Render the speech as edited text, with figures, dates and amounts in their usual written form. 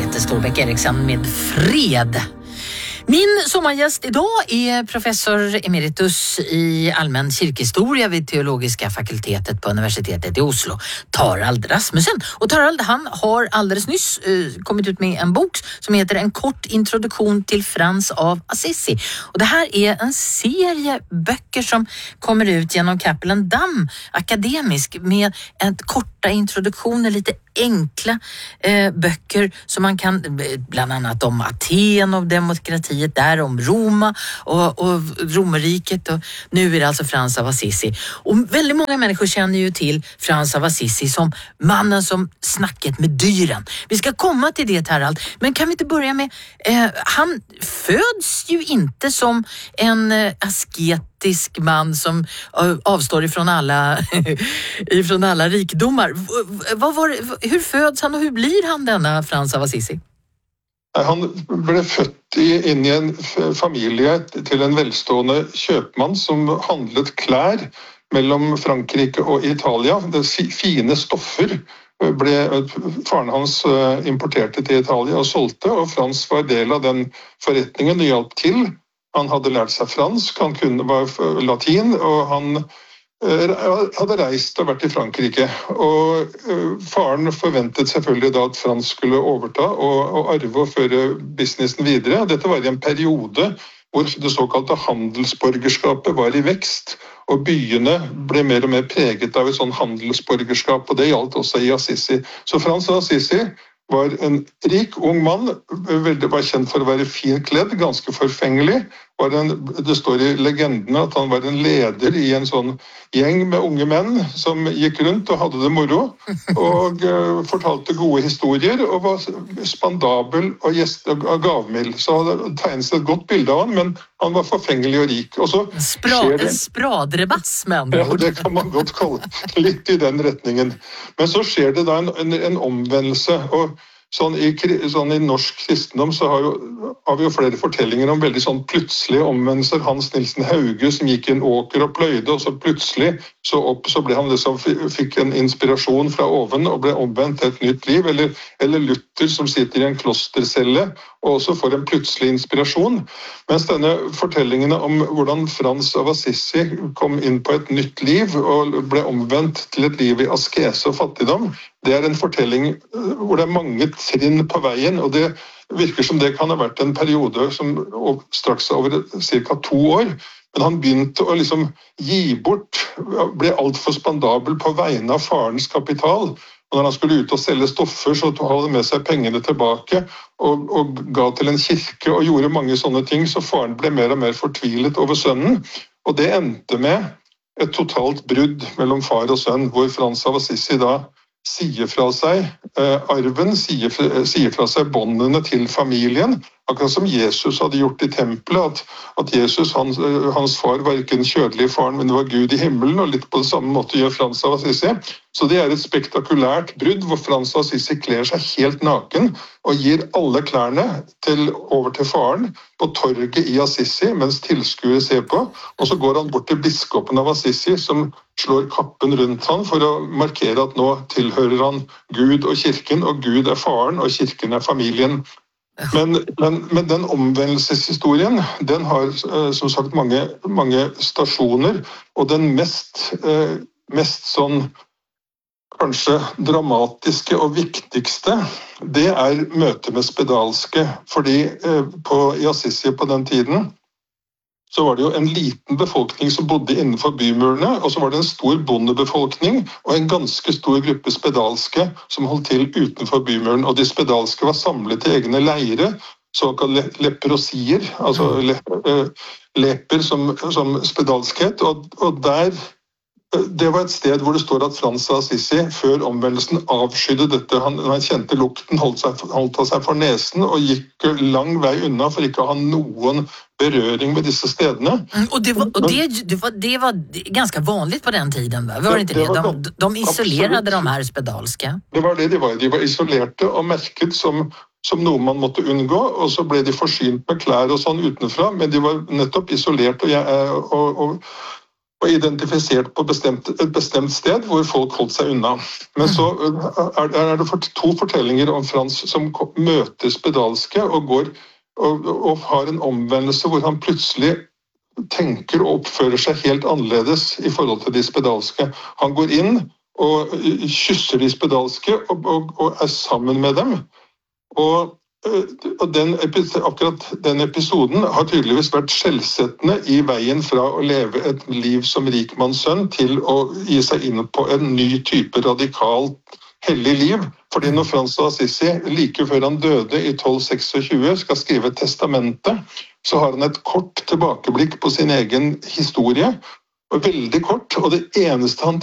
Anette Storbeck Eriksson med Fred. Min sommargäst idag är professor emeritus i allmän kyrkhistoria vid teologiska fakultetet på universitetet i Oslo, Tarald Rasmussen. Och Tarald, han har alldeles nyss kommit ut med en bok som heter En kort introduktion till Frans av Assisi. Och det här är en serie böcker som kommer ut genom Cappelen Damm akademisk med korta introduktioner, lite enkla böcker som man kan, bland annat om Aten och demokratiet där, om Roma och romerriket, och nu är det alltså Frans av Assisi. Och väldigt många människor känner ju till Frans av Assisi som mannen som snacket med dyren. Vi ska komma till det här allt, men kan vi inte börja med, han föds ju inte som en asketisk man som avstår ifrån alla rikedomar. Hur föds han och hur blir han denna Frans av Assisi? Han blev født inn i en familie til en velstående kjøpmann som handlet klær mellom Frankrike og Italia. Det fine stoffer faren hans importerte til Italia og solgte, og Frans var del av den forretningen og hjalp til. Han hadde lært seg fransk, han var latin, og han hadde reist og vært i Frankrike. Og faren forventet selvfølgelig da at Frans skulle overta og arve og føre businessen videre. Dette var i en periode hvor det såkalte handelsborgerskapet var i vekst, og byene ble mer og mer preget av et sånn handelsborgerskap, og det gjaldt også i Assisi. Så Frans av Assisi var en rik, ung mann, var kjent for å være fin kledd, ganske forfengelig. Det står i legendene at han var en leder i en sånn gjeng med unge menn som gikk rundt og hadde det moro, og fortalte gode historier, og var spandabel og gavmild. Så det tegnes et godt bilde av han, men han var forfengelig og rik. Og så Spradrebass, med andre ord. Ja, det kan man godt kalle litt i den retningen. Men så skjer det da en omvendelse, og sånn i norsk kristendom så har vi jo flere fortellinger om veldig sånn plutselige omvendelser. Hans Nilsen Hauge som gikk i en åker og pløyde, og så plutselig så ble han liksom, fikk en inspirasjon fra oven og ble omvendt til et nytt liv. Eller Luther som sitter i en klostercelle og også får en plutselig inspirasjon. Mens denne fortellingene om hvordan Frans av Assisi kom inn på et nytt liv og ble omvendt til et liv i askese og fattigdom, det er en fortelling hvor det er mange trinn på veien, og det virker som det kan ha vært en periode som straks over ca. 2 år. Men han begynte å liksom gi bort, ble alt for spandabel på vegne av farens kapital. Og når han skulle ut og selge stoffer, så hadde han med seg pengene tilbake og ga til en kirke og gjorde mange sånne ting, så faren ble mer og mer fortvilet over sønnen. Og det endte med et totalt brudd mellom far og sønn, hvor Frans av Assisi da sier fra seg arven, sier fra seg båndene til familien, akkurat som Jesus hadde gjort i tempelet, at Jesus, hans far var ikke en kjødelig faren, men det var Gud i himmelen, og litt på det samme måte gjør Frans av Assisi. Så det er et spektakulært brudd, hvor Frans av Assisi kler seg helt naken, og gir alle klærne over til faren på torget i Assisi, mens tilskuere ser på, og så går han bort til biskopen av Assisi, som slår kappen rundt han for å markere at nå tilhører han Gud og kirken, og Gud er faren, og kirken er familien. Men den omvendelseshistorien, den har som sagt mange stasjoner, og den mest sånn kanskje dramatiske og viktigste, det er møtet med spedalske, fordi i Assisi på den tiden så var det jo en liten befolkning som bodde innenfor bymurene, og så var det en stor bondebefolkning og en ganske stor gruppe spedalske som holdt til utenfor bymuren. Og de spedalske var samlet i egne leire, såkalt leprosier, altså leper som spedalskhet, og det var et sted hvor det står at Frans av Assisi før omvendelsen avskydde dette. Han kjente lukten, holdt av seg for nesen og gikk lang vei unna for ikke å ha noen berøring med disse stedene. Och det var ganska vanligt på den tiden, va? Var det inte det? De isolerade absolut. De här spedalska. Det var det de var. De var isolerte og merket som noe man måtte unngå, og så ble de forsynt med klær og sånn utenfra, men de var nettopp isolert, og identifisert på et bestemt sted hvor folk holdt seg unna. Men så er det to fortellinger om Frans som møter spedalske og har en omvendelse hvor han plutselig tenker og oppfører seg helt annerledes i forhold til de spedalske. Han går inn og kysser de spedalske og er sammen med dem. Og akkurat den episoden har tydeligvis vært selvsettende i veien fra å leve et liv som rikmannssønn til å gi seg inn på en ny type radikalt hellig liv. Fordi når Frans av Assisi, like før han døde i 1226, skal skrive testamentet, så har han et kort tilbakeblikk på sin egen historie, veldig kort, og det eneste han